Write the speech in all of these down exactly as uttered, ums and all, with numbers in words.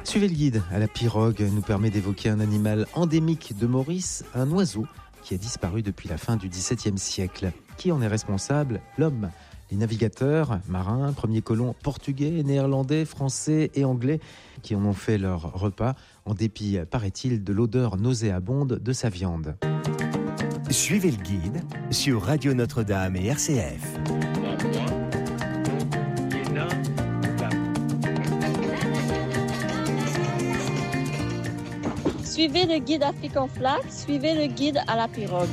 Suivez le guide à la pirogue nous permet d'évoquer un animal endémique de Maurice, un oiseau qui a disparu depuis la fin du dix-septième siècle. Qui en est responsable? L'homme. Les navigateurs, marins, premiers colons portugais, néerlandais, français et anglais qui en ont fait leur repas, en dépit, paraît-il, de l'odeur nauséabonde de sa viande. Suivez le guide sur Radio Notre-Dame et R C F. Suivez le guide African Flag, suivez le guide à la pirogue.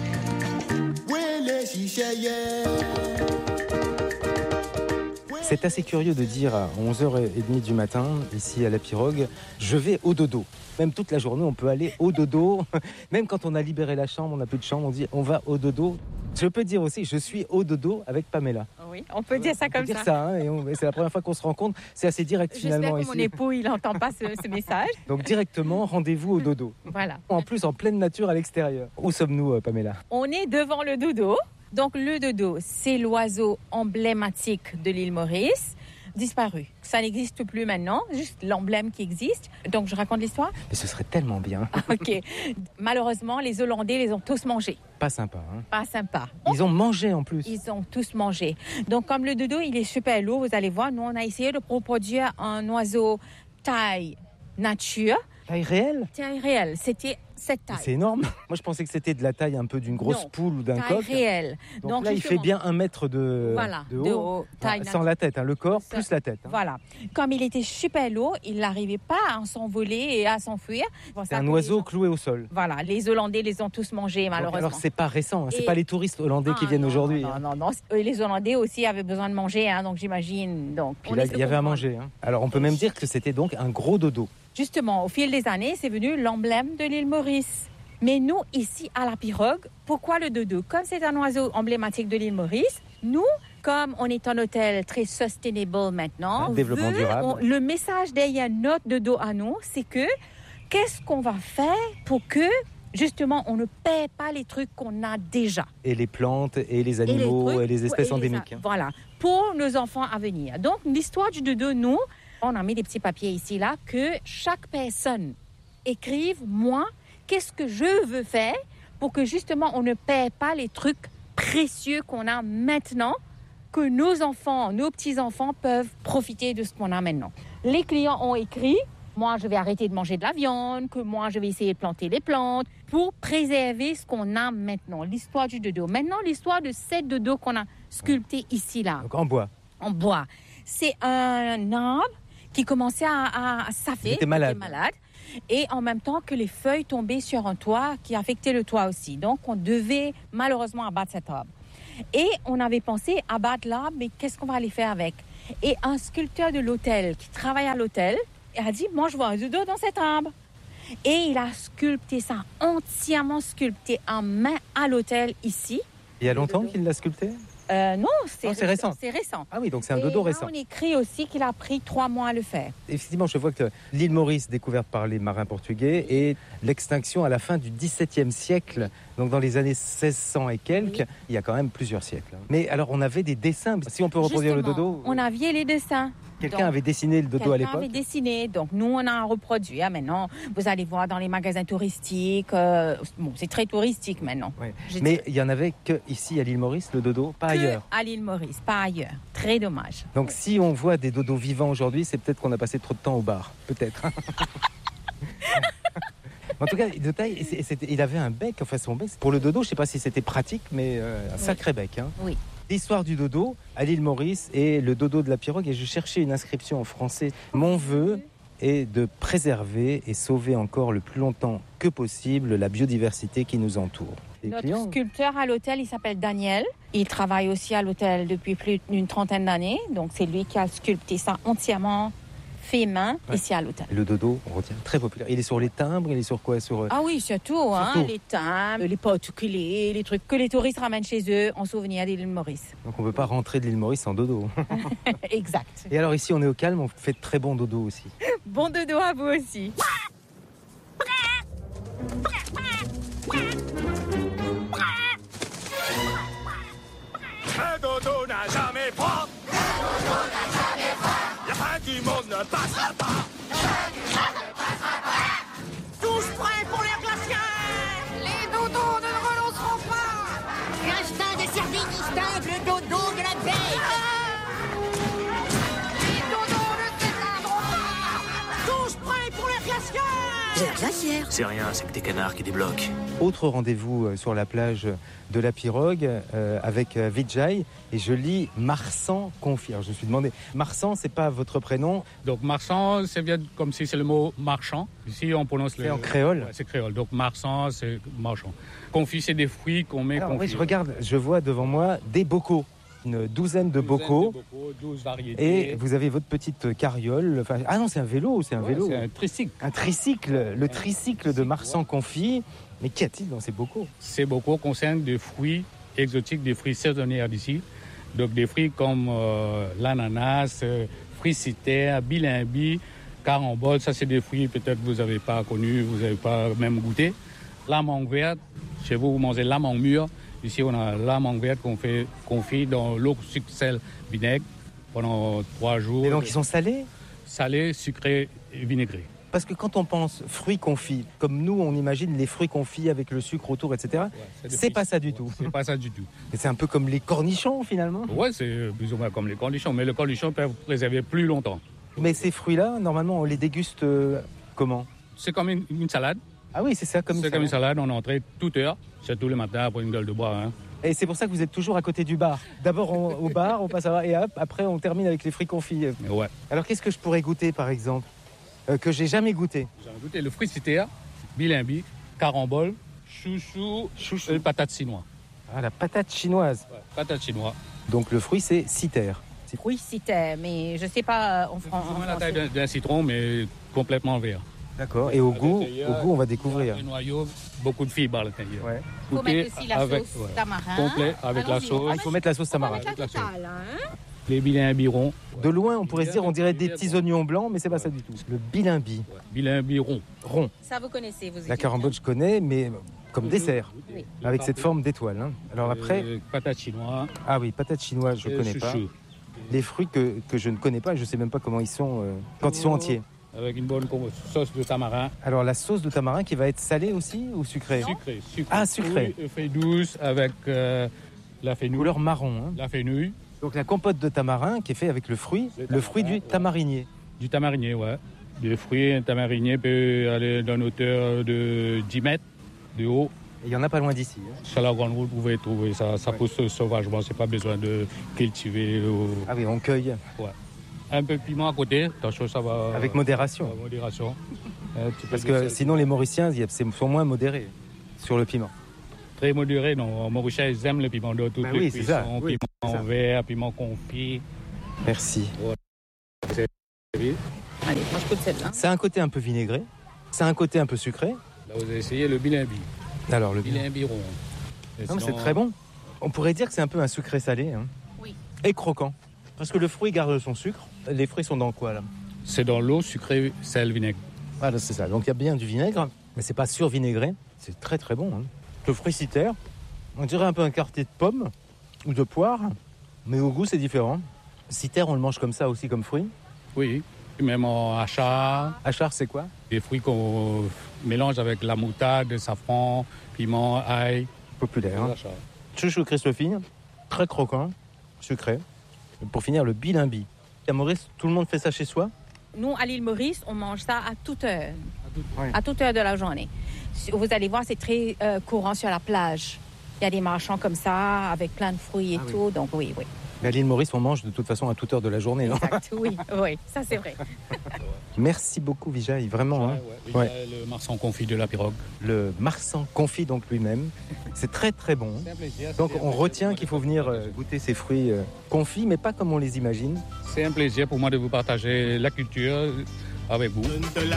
C'est assez curieux de dire à onze heures trente du matin, ici à la pirogue, je vais au dodo. Même toute la journée, on peut aller au dodo. Même quand on a libéré la chambre, on n'a plus de chambre, on dit on va au dodo. Je peux dire aussi, je suis au dodo avec Pamela. Oui, on peut dire ça comme on peut ça. Dire ça hein, et on, c'est la première fois qu'on se rencontre. C'est assez direct finalement J'espère que ici. mon époux, il n'entend pas ce, ce message. Donc directement, rendez-vous au dodo. Voilà. En plus, en pleine nature à l'extérieur. Où sommes-nous, Pamela? On est devant le dodo. Donc le dodo, c'est l'oiseau emblématique de l'île Maurice, disparu. Ça n'existe plus maintenant, juste l'emblème qui existe. Donc je raconte l'histoire. Mais ce serait tellement bien. Ok. Malheureusement, les Hollandais les ont tous mangés. Pas sympa. Hein. Pas sympa. Ils ont mangé en plus. Ils ont tous mangé. Donc comme le dodo, il est super lourd, vous allez voir, nous on a essayé de reproduire un oiseau taille nature. Taille réelle? Taille réelle, c'était cette taille. C'est énorme. Moi, je pensais que c'était de la taille un peu d'une grosse non, poule ou d'un taille coq. réelle. Donc, Donc là, justement, il fait bien un mètre de, voilà, de haut, de haut taille ah, sans la tête, hein, le corps Ça, plus la tête. Hein. Voilà. Comme il était super lourd, il n'arrivait pas à s'envoler et à s'enfuir. C'est un oiseau gens... cloué au sol. Voilà. Les Hollandais les ont tous mangés, malheureusement. Donc, alors, c'est pas récent. Hein, c'est et... pas les touristes hollandais ah, qui viennent non, aujourd'hui. Non, hein. non, non, non. Les Hollandais aussi avaient besoin de manger, hein, donc j'imagine. Donc, Puis là, il y avait à manger. Hein. Alors, on peut même dire que c'était donc un gros dodo. Justement, au fil des années, c'est venu l'emblème de l'île Maurice. Mais nous, ici, à la pirogue, pourquoi le dodo? Comme c'est un oiseau emblématique de l'île Maurice, nous, comme on est un hôtel très sustainable maintenant, un développement veut, durable. On, le message derrière notre dodo à nous, c'est que qu'est-ce qu'on va faire pour que, justement, on ne perd pas les trucs qu'on a déjà. Et les plantes, et les animaux, et les, trucs, et les espèces et endémiques. Les, voilà, pour nos enfants à venir. Donc, l'histoire du dodo, nous, on a mis des petits papiers ici, là, que chaque personne écrive, moi, qu'est-ce que je veux faire pour que justement on ne perd pas les trucs précieux qu'on a maintenant, que nos enfants, nos petits-enfants peuvent profiter de ce qu'on a maintenant. Les clients ont écrit, moi je vais arrêter de manger de la viande, que moi je vais essayer de planter les plantes pour préserver ce qu'on a maintenant. L'histoire du dodo. Maintenant, l'histoire de cette dodo qu'on a sculpté ici, là. Donc en bois. En bois. C'est un arbre qui commençait à, à, à s'affaler. Il était malade. Il était malade. Et en même temps que les feuilles tombaient sur un toit qui affectait le toit aussi. Donc, on devait malheureusement abattre cet arbre. Et on avait pensé abattre l'arbre, mais qu'est-ce qu'on va aller faire avec? Et un sculpteur de l'hôtel qui travaille à l'hôtel a dit, moi, je vois un dodo dans cet arbre. Et il a sculpté ça, entièrement sculpté en main à l'hôtel ici. Il y a longtemps qu'il l'a sculpté? Euh, non, c'est, oh, c'est récent. C'est récent. Ah oui, donc c'est un dodo et là, récent. On écrit aussi qu'il a pris trois mois à le faire. Effectivement, je vois que l'île Maurice, découverte par les marins portugais, et l'extinction à la fin du dix-septième siècle, donc dans les années seize cents et quelques, oui. Il y a quand même plusieurs siècles. Mais alors, on avait des dessins. Si on peut reproduire Justement, le dodo. On avait les dessins. Quelqu'un donc, avait dessiné le dodo à l'époque. Quelqu'un avait dessiné, donc nous on a reproduit. Ah, maintenant, vous allez voir dans les magasins touristiques, euh, bon, c'est très touristique maintenant. Ouais. Mais il y en avait que ici à l'île Maurice, le dodo, pas que ailleurs. À l'île Maurice, pas ailleurs. Très dommage. Donc si on voit des dodos vivants aujourd'hui, c'est peut-être qu'on a passé trop de temps au bar, peut-être. En tout cas, de taille, c'était, il avait un bec, enfin son bec. Pour le dodo, je ne sais pas si c'était pratique, mais euh, un oui. sacré bec. Hein. Oui. L'histoire du dodo à l'île Maurice et le dodo de la pirogue. Et je cherchais une inscription en français. Mon vœu est de préserver et sauver encore le plus longtemps que possible la biodiversité qui nous entoure. Les Notre clients... sculpteur à l'hôtel, il s'appelle Daniel. Il travaille aussi à l'hôtel depuis plus d'une trentaine d'années. Donc c'est lui qui a sculpté ça entièrement fait main ouais. ici à l'hôtel. Le dodo, on retient, très populaire. Il est sur les timbres, il est sur quoi sur... Ah oui, surtout, hein, les timbres, les particuliers, les trucs que les touristes ramènent chez eux en souvenir de l'île Maurice. Donc on ne peut pas rentrer de l'île Maurice sans dodo. Exact. Et alors ici, on est au calme, on fait de très bons dodo aussi. Bon dodo à vous aussi. Un dodo n'a jamais froid. Un dodo n'a jamais froid. La fin du monde ne passera pas. Tous prêts pour l'air glaciaire. Les dodos ne renonceront pas. L'instinct de survie distingue le dodo de la bête. Les dodos ne s'éteindront pas. Tous prêts pour l'air glaciaire. L'air glaciaire. C'est rien, c'est que tes canards qui débloquent. Autre rendez-vous euh, sur la plage de la Pirogue euh, avec euh, Vijay, et je lis Marsan confit. Alors je me suis demandé, Marsan, c'est pas votre prénom? Donc marsan, ça vient comme si c'est le mot marchand. Ici, on prononce le... C'est en créole? Ouais, c'est créole. Donc marsan, c'est marchand. Confit, c'est des fruits qu'on met... Alors, oui, je regarde, je vois devant moi des bocaux. Une douzaine de bocaux. De bocaux, douze variétés. Et vous avez votre petite carriole. Enfin, ah non, c'est un vélo, c'est un Ouais, vélo. C'est un tricycle. Un tricycle, le tricycle de Marsan confit. Mais qu'y a-t-il dans ces bocaux? Ces bocaux concernent des fruits exotiques, des fruits saisonniers d'ici. Donc des fruits comme euh, l'ananas, euh, fricitaire, bilimbi, carambole. Ça, c'est des fruits peut-être que vous n'avez pas connus, vous n'avez pas même goûté. La mangue verte, chez vous, vous mangez la mangue mûre. Ici, on a la mangue verte qu'on fait confit dans l'eau, sucre, sel, vinaigre pendant trois jours. Et donc ils sont salés? Salés, sucrés et vinaigrés. Parce que quand on pense fruits confits, comme nous, on imagine les fruits confits avec le sucre autour, et cetera. Ouais, c'est c'est pas ça du tout. C'est pas ça du tout. Et c'est un peu comme les cornichons, finalement. Ouais, c'est plus ou moins comme les cornichons, mais le cornichon peut préserver plus longtemps. Mais ces fruits-là, normalement, on les déguste euh, comment? C'est comme une, une salade. Ah oui, c'est ça, comme une C'est salade. comme une salade, on entrée toute heure, c'est tous les matins après une gueule de bois. Hein. Et c'est pour ça que vous êtes toujours à côté du bar. D'abord on- au bar, on passe à et hop, après on termine avec les fruits confits. Ouais. Alors qu'est-ce que je pourrais goûter, par exemple, euh, que j'ai jamais goûté? J'ai goûté le fricitaire, bilimbi, carambole, chouchou, Chouchou. et patate chinoise. Ah, la patate chinoise. Ouais, patate chinoise. Donc le fruit, c'est citer. C'est- Oui, c'était, mais je sais pas en, C'est Fran- plus ou en moins la taille français. d'un, d'un citron, mais complètement vert. D'accord. Et au À goût, l'intérieur, au goût, on va découvrir. Le noyau, beaucoup de fibres à l'intérieur. Ouais. Il faut Goûter mettre aussi la avec- sauce ouais. tamarin. Complet avec la Allons-y, sauce. on Ah, va il faut mettre la sauce On va tamarin. mettre la Avec la totale, hein. Les bilimbis ronds. De loin, on pourrait se dire, on dirait des petits oignons blancs, mais c'est pas ça du tout. Le bilimbi, Ouais. Bilimbis ronds. rond. Ça, vous connaissez, vous. La carambole, je connais, mais comme dessert, Oui. avec cette forme d'étoile. hein. Alors après, Euh, patate chinoise. ah oui, patate chinoise, je et connais pas. chouchou. Les fruits que, que je ne connais pas, je ne sais même pas comment ils sont euh, quand ils sont entiers. Avec une bonne com- sauce de tamarin. Alors la sauce de tamarin qui va être salée aussi ou sucrée? Sucré, sucré. Ah, sucré. Oui, feuille douce avec euh, la fenouil. Couleur marron. hein. La fenouil, Donc la compote de tamarin qui est faite avec le fruit, Le le fruit tamarin, du ouais. tamarinier. du tamarinier, ouais. Des fruits, un tamarinier peut aller d'une hauteur de dix mètres de haut. Et il n'y en a pas loin d'ici. hein. Sur la grande route, vous pouvez trouver ça. Ça Ouais. pousse sauvagement, c'est pas besoin de cultiver. ou- Ah oui, on cueille Un peu de piment à côté, attention, ça va. avec modération. Avec modération. Un petit peu Parce de que sel. sinon les Mauriciens ils sont moins modérés sur le piment. Très modéré, non. Mauriciens, ils aiment le piment de toutes Ben les oui, c'est ça. cuissons. Oui, Piment c'est ça. vert, piment confit. Merci. Allez, moi je goûte celle-là. Ça a un côté un peu vinaigré, ça a un côté un peu sucré. Là, vous avez essayé le bilimbi. Alors le Bilimbi rond. Et Non, mais c'est sinon, très bon. On pourrait dire que c'est un peu un sucré salé. hein. Oui. Et croquant. Parce que le fruit garde son sucre. Les fruits sont dans quoi là? C'est dans l'eau sucrée, sel, vinaigre. Voilà, c'est ça. Donc il y a bien du vinaigre, mais c'est pas survinaigré. C'est très très bon. hein. Le fruit citer, on dirait un peu un quartier de pomme ou de poire, mais au goût c'est différent. Citer, on le mange comme ça aussi comme fruit. Oui. Même en achat, Achar, c'est quoi? des fruits qu'on mélange avec la moutarde, le safran, piment, ail. Populaire. hein. Achat. Chouchou Christophine, très croquant, sucré. Et pour finir, le bilimbi. À Maurice, tout le monde fait ça chez soi? Nous, à l'île Maurice, on mange ça à toute heure. Ouais. À toute heure de la journée. Vous allez voir, c'est très euh, courant sur la plage. Il y a des marchands comme ça, avec plein de fruits et Ah oui. tout. Donc oui, oui. Mais à l'île Maurice, on mange de toute façon à toute heure de la journée, non? Exact, oui, oui, ça c'est vrai. Merci beaucoup, Vijay, vraiment. hein. Ouais, Ouais. Le marsan confit de la pirogue. Le Marsan confit donc lui-même. C'est très très bon. C'est un plaisir. Donc c'est un on plaisir retient pour qu'il moi faut de venir vous euh, partager. goûter ces fruits euh, confits, mais pas comme on les imagine. C'est un plaisir pour moi de vous partager la culture avec vous.